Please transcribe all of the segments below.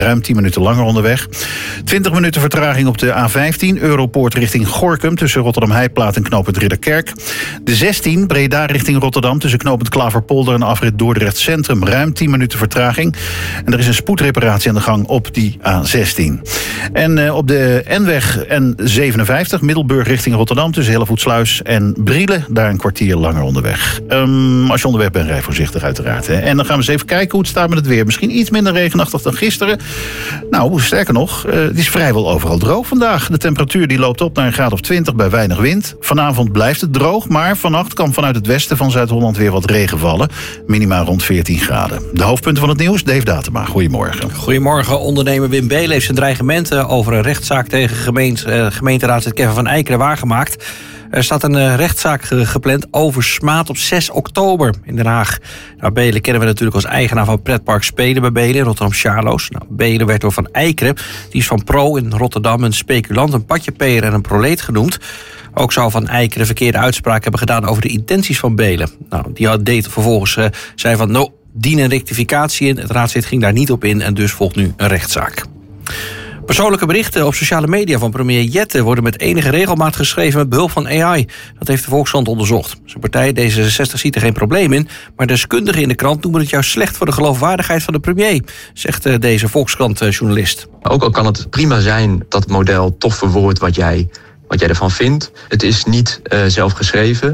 Ruim 10 minuten langer onderweg. 20 minuten vertraging op de A15. Europoort richting Gorinchem tussen Rotterdam-Heidplaat en knooppunt Ridderkerk. De 16 Breda richting Rotterdam tussen knooppunt Klaverpolder en afrit Dordrecht Centrum. Ruim 10 minuten vertraging. En er is een spoedreparatie aan de gang op die A16. En op de N-weg N57 Middelburg richting Rotterdam tussen Hellevoetsluis en Brielen. Daar een kwartier langer onderweg. Als je onderweg bent, rij voorzichtig uiteraard. Hè. En dan gaan we eens even kijken hoe het staat met het weer. Misschien iets minder regenachtig dan gisteren. Nou, sterker nog, het is vrijwel overal droog vandaag. De temperatuur die loopt op naar een graad of 20 bij weinig wind. Vanavond blijft het droog, maar vannacht kan vanuit het westen van Zuid-Holland weer wat regen vallen. Minima rond 14 graden. De hoofdpunten van het nieuws, Dave Datema. Goedemorgen. Goedemorgen. Ondernemer Wim Beelen heeft zijn dreigementen over een rechtszaak tegen gemeenteraadslid Kevin van Eijkelen waargemaakt. Er staat een rechtszaak gepland over smaad op 6 oktober in Den Haag. Nou, Beelen kennen we natuurlijk als eigenaar van pretpark Spelen bij Beelen in Rotterdam-Charloes. Nou, Beelen werd door Van Eijkelen, die is van Pro in Rotterdam, een speculant, een patjepeer en een proleet genoemd. Ook zou Van Eijkelen verkeerde uitspraak hebben gedaan over de intenties van Beelen. Nou, die deed vervolgens, zei van, dien een rectificatie in. Het raadslid ging daar niet op in en dus volgt nu een rechtszaak. Persoonlijke berichten op sociale media van premier Jette worden met enige regelmaat geschreven met behulp van AI. Dat heeft de Volkskrant onderzocht. Zijn partij D66 ziet er geen probleem in, maar deskundigen in de krant noemen het juist slecht voor de geloofwaardigheid van de premier, zegt deze Volkskrant-journalist. Ook al kan het prima zijn dat het model toch verwoordt wat jij ervan vindt. Het is niet zelf geschreven.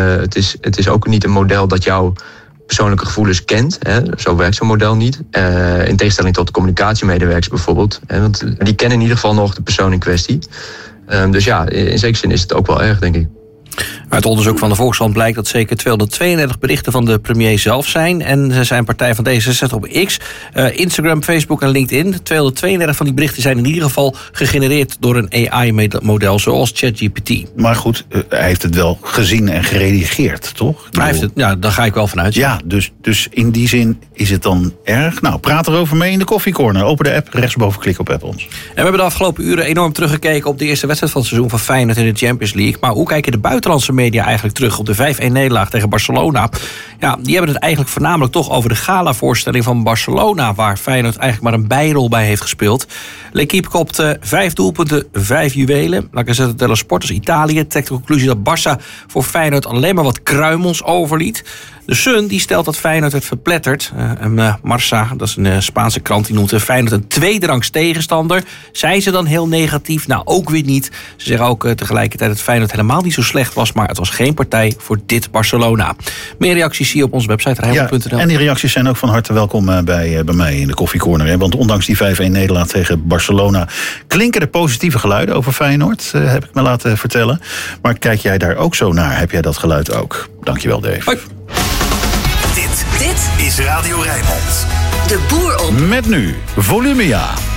Het is ook niet een model dat jouw persoonlijke gevoelens kent. Hè. Zo werkt zo'n model niet. In tegenstelling tot de communicatiemedewerkers bijvoorbeeld. Hè, want die kennen in ieder geval nog de persoon in kwestie. Dus ja, in zekere zin is het ook wel erg, denk ik. Uit onderzoek van de Volkskrant blijkt dat zeker 232 berichten van de premier zelf zijn. En zijn partij van D66 op X, Instagram, Facebook en LinkedIn. 232 van die berichten zijn in ieder geval gegenereerd door een AI-model zoals ChatGPT. Maar goed, hij heeft het wel gezien en geredigeerd, toch? Hij heeft het, ja, daar ga ik wel vanuit. Ja, dus in die zin is het dan erg. Nou, praat erover mee in de koffiecorner. Open de app, rechtsboven klik op app ons. En we hebben de afgelopen uren enorm teruggekeken op de eerste wedstrijd van het seizoen van Feyenoord in de Champions League. Maar hoe kijken de buitenlandse media eigenlijk terug op de 5-1 nederlaag tegen Barcelona? Ja, die hebben het eigenlijk voornamelijk toch over de gala-voorstelling van Barcelona, waar Feyenoord eigenlijk maar een bijrol bij heeft gespeeld. L'Équipe kopte 5 doelpunten, 5 juwelen. La Gazzetta dello Sport, dus Italië, trekt de conclusie dat Barça voor Feyenoord alleen maar wat kruimels overliet. De Sun die stelt dat Feyenoord werd verpletterd. Marca, dat is een Spaanse krant, die noemt Feyenoord een tweederangs tegenstander. Zijn ze dan heel negatief? Nou, ook weer niet. Ze zeggen ook tegelijkertijd dat Feyenoord helemaal niet zo slecht was, maar het was geen partij voor dit Barcelona. Meer reacties zie je op onze website rijnmond.nl. Ja, en die reacties zijn ook van harte welkom bij mij in de koffiecorner. Hè? Want ondanks die 5-1 nederlaag tegen Barcelona klinken er positieve geluiden over Feyenoord, heb ik me laten vertellen. Maar kijk jij daar ook zo naar? Heb jij dat geluid ook? Dankjewel, Dave. Hoi. Dit is Radio Rijnmond. De boer op. Met nu Volumia.